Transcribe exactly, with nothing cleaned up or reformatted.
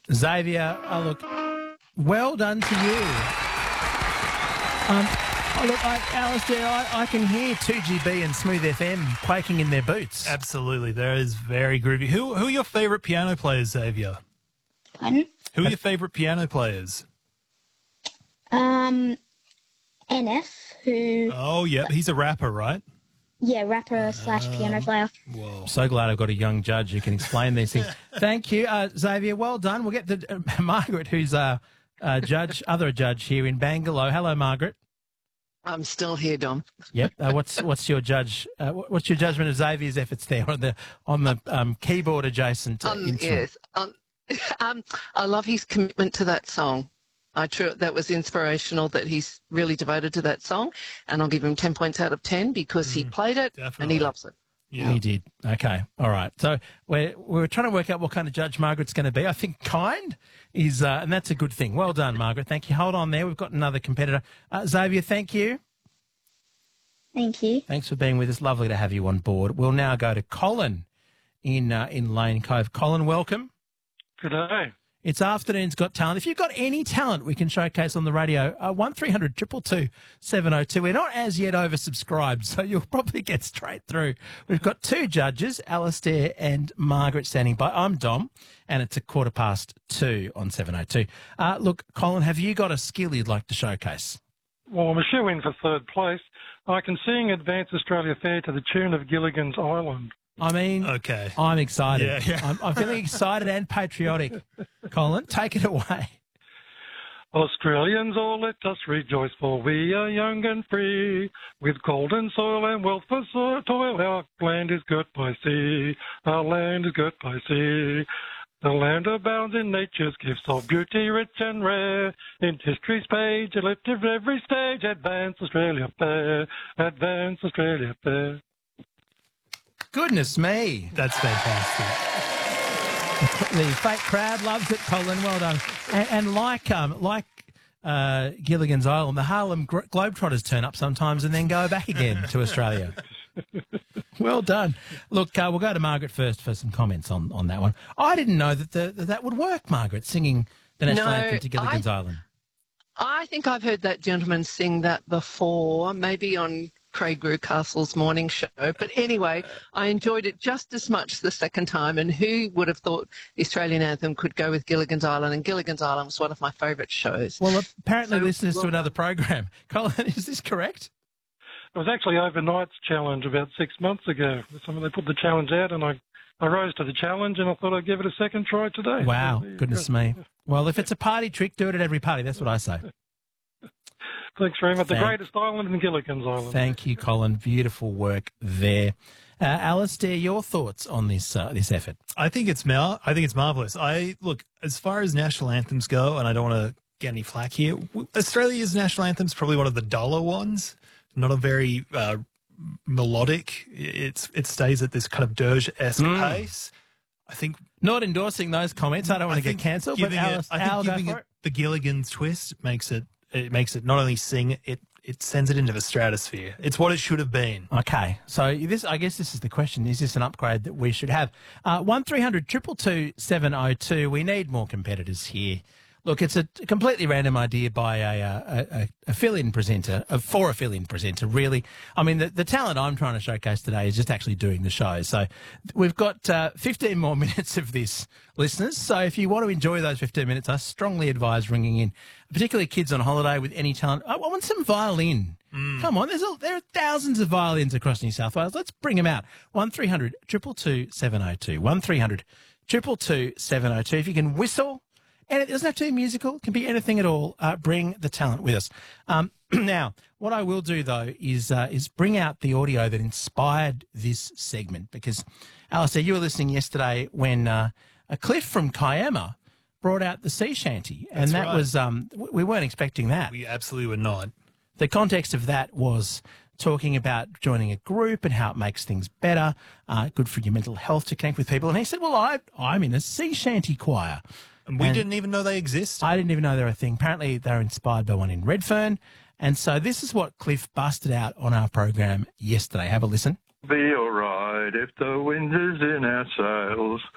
Xavier, oh, look, well done to you. Um, oh, look, I, Alistair, I, I can hear two G B and Smooth F M quaking in their boots. Absolutely. That is very groovy. Who, who are your favourite piano players, Xavier? Pardon? Who are your favourite piano players? Um, N F, who... Oh, yeah. He's a rapper, right? Yeah, rapper slash piano player. Whoa. So glad I've got a young judge who can explain these things. Thank you, uh, Xavier. Well done. We'll get to uh, Margaret, who's a uh, uh, judge, other judge here in Bangalore. Hello, Margaret. I'm still here, Dom. Yep. Uh, what's what's your judge? Uh, what's your judgment of Xavier's efforts there on the on the um, keyboard adjacent uh, Um, instrument? yes. Um, um, I love his commitment to that song. I true that was inspirational that he's really devoted to that song, and I'll give him ten points out of ten because he played it and definitely. he loves it. Yeah. He did. Okay. All right. So we're we're trying to work out what kind of judge Margaret's going to be. I think kind is, uh, and that's a good thing. Well done, Margaret. Thank you. Hold on there. We've got another competitor. Uh, Xavier, thank you. Thank you. Thanks for being with us. Lovely to have you on board. We'll now go to Colin in uh, in Lane Cove. Colin, welcome. Good day. It's Afternoon's Got Talent. If you've got any talent we can showcase on the radio, uh, one three hundred two two two seven oh two. We're not as yet oversubscribed, so you'll probably get straight through. We've got two judges, Alistair and Margaret, standing by. I'm Dom, and it's a quarter past two on seven oh two. Uh, look, Colin, have you got a skill you'd like to showcase? Well, I'm a shoe-in for third place. I can sing Advance Australia Fair to the tune of Gilligan's Island. I mean, Okay. I'm excited. Yeah, yeah. I'm, I'm feeling excited and patriotic. Colin, take it away. Australians, all let us rejoice, for we are young and free. With golden soil and wealth for so- toil, our land is girt by sea. Our land is girt by sea. The land abounds in nature's gifts of beauty rich and rare. In history's page, it lifted every stage. Advance Australia Fair. Advance Australia Fair. Goodness me. That's fantastic. The fake crowd loves it, Colin. Well done. And, and like um, like uh, Gilligan's Island, the Harlem Gro- Globetrotters turn up sometimes and then go back again to Australia. Well done. Look, uh, we'll go to Margaret first for some comments on, on that one. I didn't know that the, that, that would work, Margaret, singing the national No, anthem to Gilligan's I- Island. I think I've heard that gentleman sing that before, maybe on Craig Grewcastle's morning show. But anyway, I enjoyed it just as much the second time. And who would have thought the Australian anthem could go with Gilligan's Island? And Gilligan's Island was one of my favourite shows. Well, apparently So- listeners to another program. Colin, is this correct? It was actually overnight's challenge about six months ago. Someone they put the challenge out, and I, I rose to the challenge, and I thought I'd give it a second try today. Wow, So there you goodness go. me. Well, if it's a party trick, do it at every party. That's what I say. Thanks very much. The Thank- greatest island in Gilligan's Island. Thank you, Colin. Beautiful work there. Uh, Alistair, your thoughts on this uh, this effort? I think it's mar- I think it's marvelous. I look, as far as national anthems go, and I don't want to get any flack here. w- Australia's national anthem is probably one of the duller ones. Not a very uh, melodic. It's it stays at this kind of dirge-esque Mm. pace. I think Not endorsing those comments. I don't want I to get think cancelled, but giving Alice, it, I think Al, go giving for it it. the Gilligan's twist makes it it makes it not only sing, it it sends it into the stratosphere. It's what it should have been. Okay, so this, I guess this is the question. Is this an upgrade that we should have? Uh, one three hundred two two two seven oh two. We need more competitors here. Look, it's a completely random idea by a, a, a, a fill-in presenter, uh, for a fill-in presenter, really. I mean, the, the talent I'm trying to showcase today is just actually doing the show. So we've got uh, fifteen more minutes of this, listeners. So if you want to enjoy those fifteen minutes, I strongly advise ringing in, particularly kids on holiday with any talent. I want some violin. Come on, there's a, there are thousands of violins across New South Wales. Let's bring them out. one three hundred two two two seven oh two. one three hundred two two two seven oh two. If you can whistle, and it doesn't have to be musical, it can be anything at all. Uh, bring the talent with us. Um, now, what I will do, though, is uh, is bring out the audio that inspired this segment, because, Alistair, you were listening yesterday when uh, a Cliff from Kiama brought out the sea shanty, and That's that right. was, um, w- we weren't expecting that. We absolutely were not. The context of that was talking about joining a group and how it makes things better, uh, good for your mental health to connect with people. And he said, well, I, I'm in a sea shanty choir. And we And- didn't even know they existed. I didn't even know they were a thing. Apparently, they're inspired by one in Redfern. And so this is what Cliff busted out on our program yesterday. Have a listen. Be all right if the wind is in our sails.